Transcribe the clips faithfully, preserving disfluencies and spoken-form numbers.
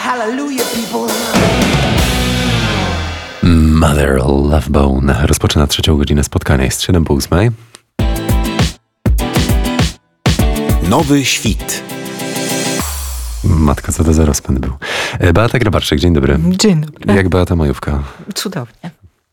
Hallelujah, people. Mother Love Bone rozpoczyna trzecią godzinę spotkania. Jest siedem po ósmej. Nowy świt. Matka, co to za rozpęd był. Beata Grabarczyk, dzień dobry. Dzień dobry. Jak Beata Majówka? Cudownie.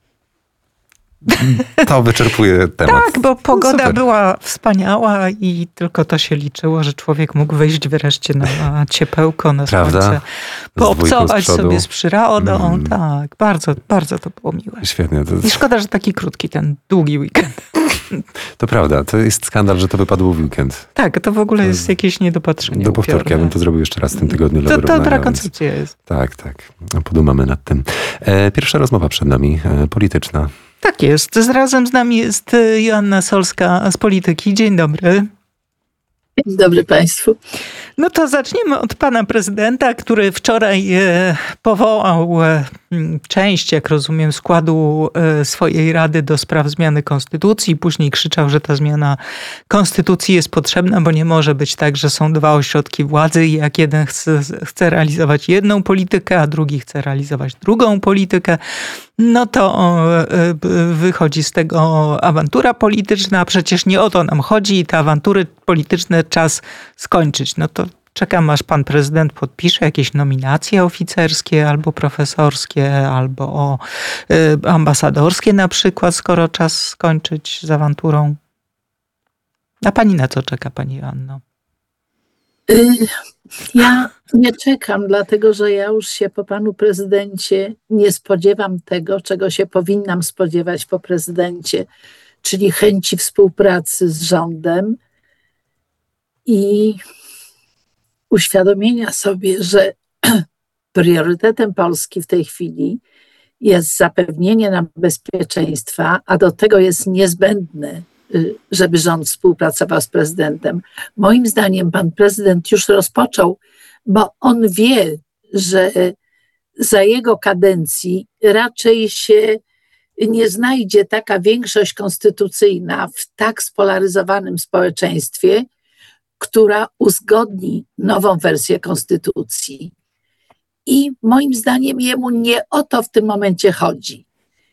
To wyczerpuje temat. Tak, bo pogoda no była wspaniała i tylko to się liczyło, że człowiek mógł wyjść wreszcie na ciepełko, na Prawda? słońce, poobcować z przodu. sobie z przyrodą. Mm. Tak, bardzo, bardzo to było miłe. Świetnie. To, I szkoda, że taki krótki ten długi weekend. to prawda. To jest skandal, że to wypadło w weekend. Tak, to w ogóle jest jakieś niedopatrzenie. Do powtórki. Ja upiorne. bym to zrobił jeszcze raz w tym tygodniu. To, to dobra więc... koncepcja jest. Tak, tak. Podumamy nad tym. E, pierwsza rozmowa przed nami, e, polityczna. Tak jest. Razem z nami jest Joanna Solska z Polityki. Dzień dobry. Dzień dobry Państwu. No to zaczniemy od pana prezydenta, który wczoraj e, powołał e, część, jak rozumiem, składu e, swojej Rady do spraw zmiany konstytucji. Później krzyczał, że ta zmiana konstytucji jest potrzebna, bo nie może być tak, że są dwa ośrodki władzy i jak jeden chce, chce realizować jedną politykę, a drugi chce realizować drugą politykę, no to e, wychodzi z tego awantura polityczna, a przecież nie o to nam chodzi i te awantury polityczne czas skończyć. No to czekam, aż pan prezydent podpisze jakieś nominacje oficerskie albo profesorskie, albo o, y, ambasadorskie na przykład, skoro czas skończyć z awanturą. A pani na co czeka, pani Joanno? Y, ja nie czekam, dlatego że ja już się po panu prezydencie nie spodziewam tego, czego się powinnam spodziewać po prezydencie, czyli chęci współpracy z rządem i uświadomienia sobie, że priorytetem Polski w tej chwili jest zapewnienie nam bezpieczeństwa, a do tego jest niezbędne, żeby rząd współpracował z prezydentem. Moim zdaniem pan prezydent już rozpoczął, bo on wie, że za jego kadencji raczej się nie znajdzie taka większość konstytucyjna w tak spolaryzowanym społeczeństwie, która uzgodni nową wersję konstytucji. I moim zdaniem jemu nie o to w tym momencie chodzi.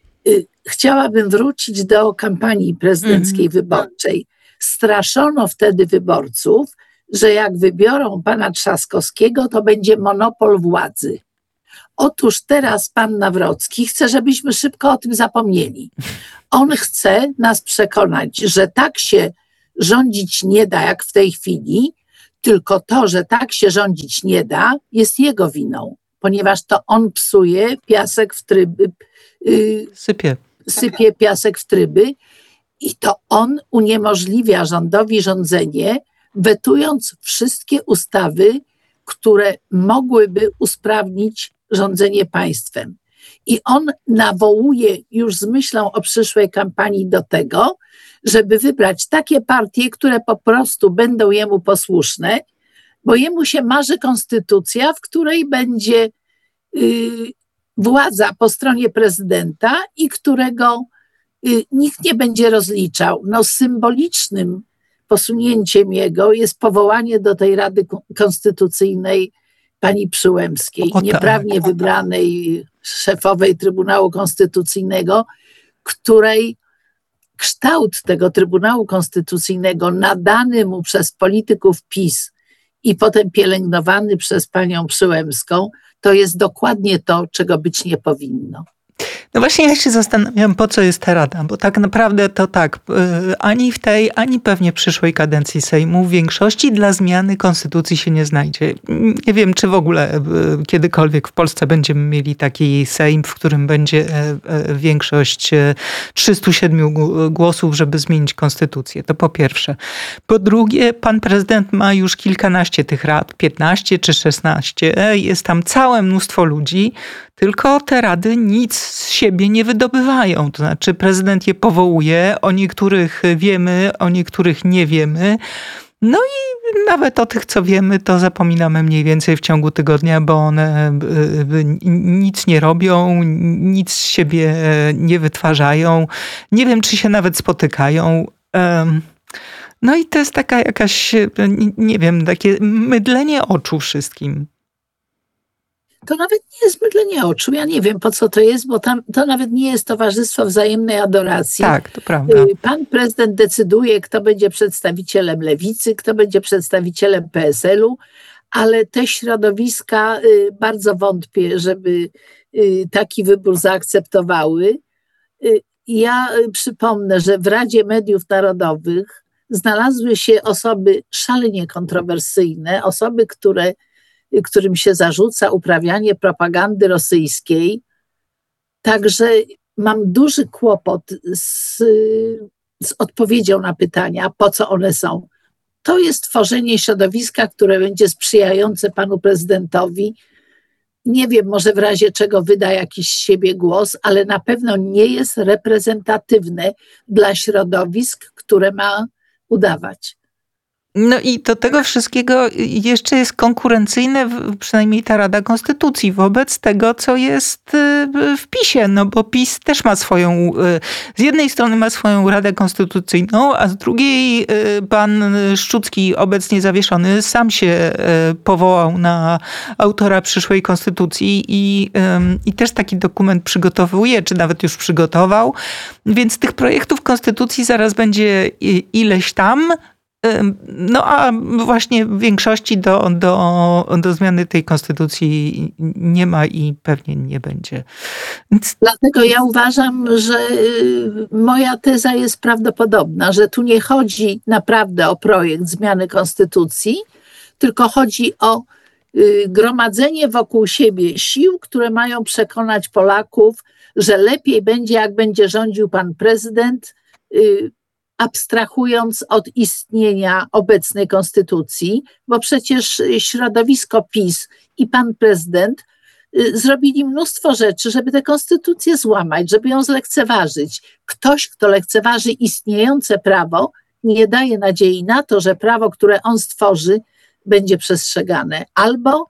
Chciałabym wrócić do kampanii prezydenckiej mm. wyborczej. Straszono wtedy wyborców, że jak wybiorą pana Trzaskowskiego, to będzie monopol władzy. Otóż teraz pan Nawrocki chce, żebyśmy szybko o tym zapomnieli. On chce nas przekonać, że tak się rządzić nie da jak w tej chwili, tylko to, że tak się rządzić nie da, jest jego winą, ponieważ to on psuje piasek w tryby, yy, sypie. sypie piasek w tryby i to on uniemożliwia rządowi rządzenie, wetując wszystkie ustawy, które mogłyby usprawnić rządzenie państwem. I on nawołuje już z myślą o przyszłej kampanii do tego, żeby wybrać takie partie, które po prostu będą jemu posłuszne, bo jemu się marzy konstytucja, w której będzie y, władza po stronie prezydenta i którego y, nikt nie będzie rozliczał. No, symbolicznym posunięciem jego jest powołanie do tej Rady Konstytucyjnej pani Przyłębskiej, tak. nieprawnie wybranej szefowej Trybunału Konstytucyjnego, której kształt tego Trybunału Konstytucyjnego nadany mu przez polityków PiS i potem pielęgnowany przez panią Przyłębską, to jest dokładnie to, czego być nie powinno. No właśnie ja się zastanawiam, po co jest ta rada, bo tak naprawdę to tak, ani w tej, ani pewnie w przyszłej kadencji Sejmu większości dla zmiany konstytucji się nie znajdzie. Nie wiem, czy w ogóle kiedykolwiek w Polsce będziemy mieli taki Sejm, w którym będzie większość trzystu siedmiu głosów, żeby zmienić konstytucję. To po pierwsze. Po drugie, pan prezydent ma już kilkanaście tych rad, piętnaście czy szesnaście. Jest tam całe mnóstwo ludzi, tylko te rady nic z siebie nie wydobywają. To znaczy prezydent je powołuje, o niektórych wiemy, o niektórych nie wiemy. No i nawet o tych, co wiemy, to zapominamy mniej więcej w ciągu tygodnia, bo one nic nie robią, nic z siebie nie wytwarzają. Nie wiem, czy się nawet spotykają. No i to jest taka jakaś, nie wiem, takie mydlenie oczu wszystkim. To nawet nie jest mydlenie oczu. Ja nie wiem, po co to jest, bo tam to nawet nie jest towarzystwo wzajemnej adoracji. Tak, to prawda. Pan prezydent decyduje, kto będzie przedstawicielem Lewicy, kto będzie przedstawicielem P S L u, ale te środowiska bardzo wątpię, żeby taki wybór zaakceptowały. Ja przypomnę, że w Radzie Mediów Narodowych znalazły się osoby szalenie kontrowersyjne, osoby, które, którym się zarzuca uprawianie propagandy rosyjskiej. Także mam duży kłopot z, z odpowiedzią na pytania, po co one są. To jest tworzenie środowiska, które będzie sprzyjające panu prezydentowi. Nie wiem, może w razie czego wyda jakiś z siebie głos, ale na pewno nie jest reprezentatywne dla środowisk, które ma udawać. No i do tego wszystkiego jeszcze jest konkurencyjne, przynajmniej ta Rada Konstytucji, wobec tego, co jest w PiSie, no bo PiS też ma swoją, z jednej strony ma swoją Radę Konstytucyjną, a z drugiej pan Szczucki, obecnie zawieszony, sam się powołał na autora przyszłej konstytucji i, i też taki dokument przygotowuje, czy nawet już przygotował, więc tych projektów konstytucji zaraz będzie ileś tam. No a właśnie większości do, do, do zmiany tej konstytucji nie ma i pewnie nie będzie. Więc... Dlatego ja uważam, że moja teza jest prawdopodobna, że tu nie chodzi naprawdę o projekt zmiany konstytucji, tylko chodzi o gromadzenie wokół siebie sił, które mają przekonać Polaków, że lepiej będzie, jak będzie rządził pan prezydent, abstrahując od istnienia obecnej konstytucji, bo przecież środowisko PiS i pan prezydent zrobili mnóstwo rzeczy, żeby tę konstytucję złamać, żeby ją zlekceważyć. Ktoś, kto lekceważy istniejące prawo, nie daje nadziei na to, że prawo, które on stworzy, będzie przestrzegane. Albo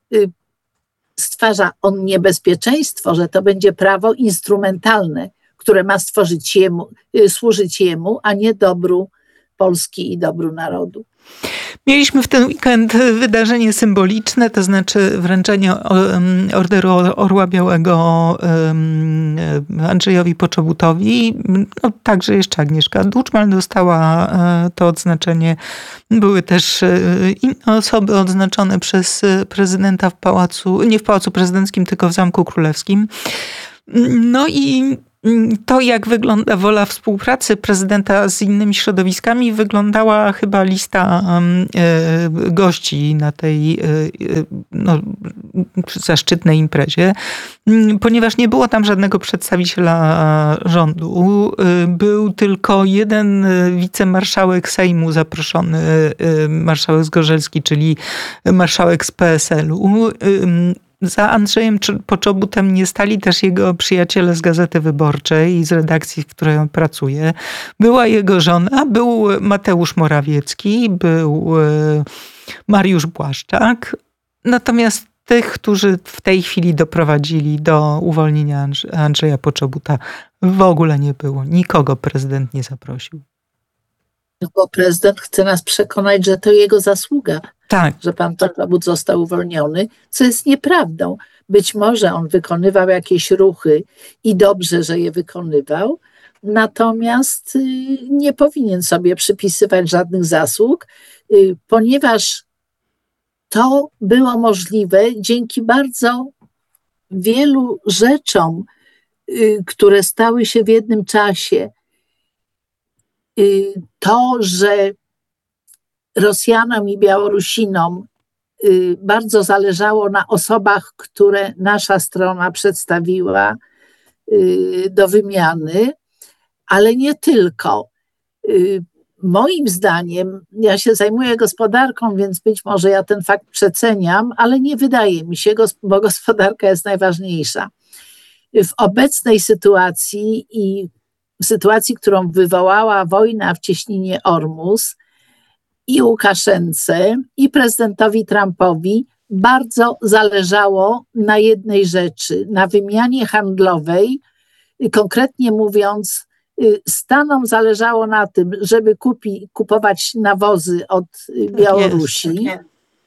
stwarza on niebezpieczeństwo, że to będzie prawo instrumentalne, które ma stworzyć jemu, służyć jemu, a nie dobru Polski i dobru narodu. Mieliśmy w ten weekend wydarzenie symboliczne, to znaczy wręczenie Orderu Orła Białego Andrzejowi Poczobutowi. No, także jeszcze Agnieszka Duczmal dostała to odznaczenie. Były też inne osoby odznaczone przez prezydenta w pałacu, nie w Pałacu Prezydenckim, tylko w Zamku Królewskim. No i to, jak wygląda wola współpracy prezydenta z innymi środowiskami, wyglądała chyba lista gości na tej no, zaszczytnej imprezie, ponieważ nie było tam żadnego przedstawiciela rządu. Był tylko jeden wicemarszałek Sejmu zaproszony, marszałek Zgorzelski, czyli marszałek z P S L u. Za Andrzejem Poczobutem nie stali też jego przyjaciele z Gazety Wyborczej i z redakcji, w której on pracuje. Była jego żona, był Mateusz Morawiecki, był Mariusz Błaszczak. Natomiast tych, którzy w tej chwili doprowadzili do uwolnienia Andrzeja Poczobuta, w ogóle nie było. Nikogo prezydent nie zaprosił. No bo prezydent chce nas przekonać, że to jego zasługa. Tak. Że pan Poczobut został uwolniony, co jest nieprawdą. Być może on wykonywał jakieś ruchy i dobrze, że je wykonywał, natomiast nie powinien sobie przypisywać żadnych zasług, ponieważ to było możliwe dzięki bardzo wielu rzeczom, które stały się w jednym czasie. To, że Rosjanom i Białorusinom bardzo zależało na osobach, które nasza strona przedstawiła do wymiany, ale nie tylko. Moim zdaniem, ja się zajmuję gospodarką, więc być może ja ten fakt przeceniam, ale nie wydaje mi się, bo gospodarka jest najważniejsza. W obecnej sytuacji i w sytuacji, którą wywołała wojna w cieśninie Ormus, i Łukaszence, i prezydentowi Trumpowi bardzo zależało na jednej rzeczy, na wymianie handlowej. Konkretnie mówiąc, Stanom zależało na tym, żeby kupi, kupować nawozy od Białorusi,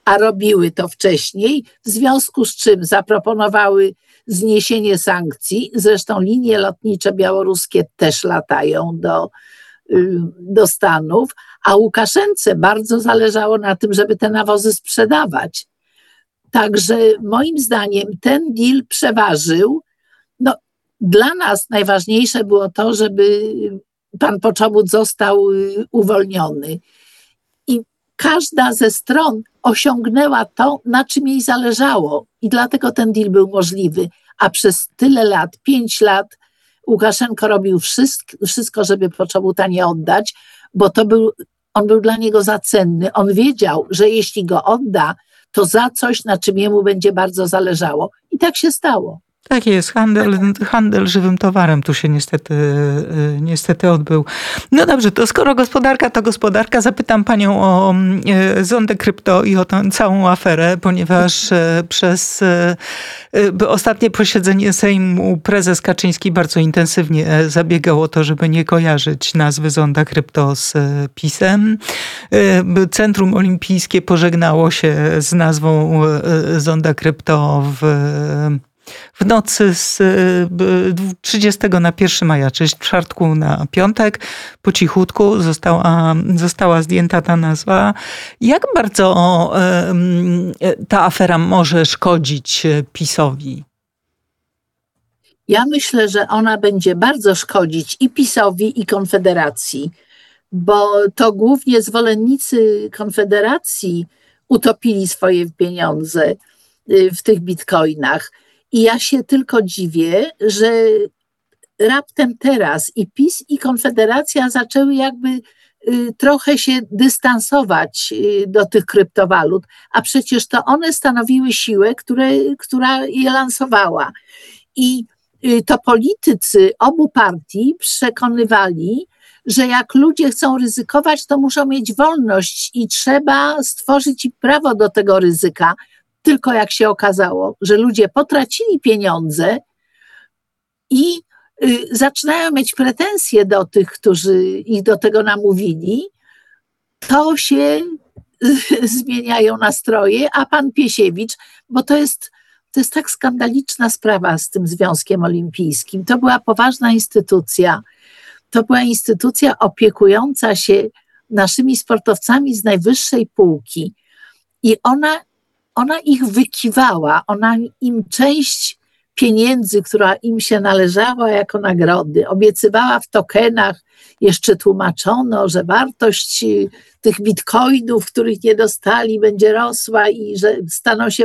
a robiły to wcześniej, w związku z czym zaproponowały zniesienie sankcji. Zresztą linie lotnicze białoruskie też latają do, do Stanów, a Łukaszence bardzo zależało na tym, żeby te nawozy sprzedawać. Także moim zdaniem ten deal przeważył. No, dla nas najważniejsze było to, żeby pan Poczobut został uwolniony. I każda ze stron osiągnęła to, na czym jej zależało. I dlatego ten deal był możliwy. A przez tyle lat, pięć lat, Łukaszenko robił wszystko, wszystko, żeby Poczobuta nie oddać, bo to był, on był dla niego za cenny. On wiedział, że jeśli go odda, to za coś, na czym jemu będzie bardzo zależało. I tak się stało. Tak jest, handel, handel żywym towarem tu się niestety, niestety odbył. No dobrze, to skoro gospodarka to gospodarka, zapytam panią o zondę krypto i o tę całą aferę, ponieważ przez ostatnie posiedzenie Sejmu prezes Kaczyński bardzo intensywnie zabiegał o to, żeby nie kojarzyć nazwy zonda krypto z PiS-em. Centrum Olimpijskie pożegnało się z nazwą zonda krypto w W nocy z trzydziestego na pierwszego maja, czyli z czwartku na piątek, po cichutku została, została zdjęta ta nazwa. Jak bardzo ta afera może szkodzić PiS-owi? Ja myślę, że ona będzie bardzo szkodzić i PiS-owi, i Konfederacji, bo to głównie zwolennicy Konfederacji utopili swoje pieniądze w tych bitcoinach. I ja się tylko dziwię, że raptem teraz i PiS, i Konfederacja zaczęły jakby trochę się dystansować do tych kryptowalut, a przecież to one stanowiły siłę, które, która je lansowała. I to politycy obu partii przekonywali, że jak ludzie chcą ryzykować, to muszą mieć wolność i trzeba stworzyć im prawo do tego ryzyka. Tylko jak się okazało, że ludzie potracili pieniądze i y, zaczynają mieć pretensje do tych, którzy ich do tego namówili, to się y, zmieniają nastroje, a pan Piesiewicz, bo to jest, to jest tak skandaliczna sprawa z tym Związkiem Olimpijskim. To była poważna instytucja, to była instytucja opiekująca się naszymi sportowcami z najwyższej półki i ona Ona ich wykiwała, ona im część pieniędzy, która im się należała jako nagrody, obiecywała w tokenach, jeszcze tłumaczono, że wartość tych bitcoinów, których nie dostali, będzie rosła i że staną się